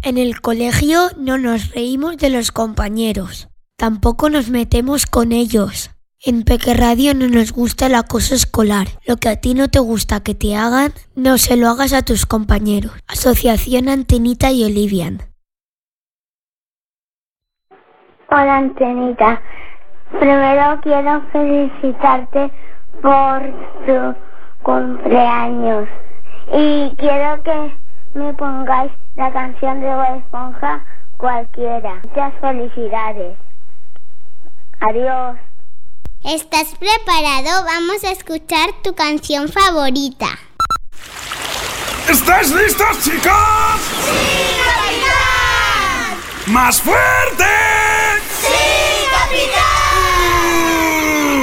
En el colegio no nos reímos de los compañeros. Tampoco nos metemos con ellos. En Peque Radio no nos gusta el acoso escolar. Lo que a ti no te gusta que te hagan, no se lo hagas a tus compañeros. Asociación Antenita y Olivian. Hola Antenita. Primero quiero felicitarte por tu cumpleaños. Y quiero que me pongáis la canción de Bob Esponja, cualquiera. Muchas felicidades. Adiós. ¿Estás preparado? Vamos a escuchar tu canción favorita. ¿Estáis listos, chicos? ¡Sí, capitán! ¡Más fuerte!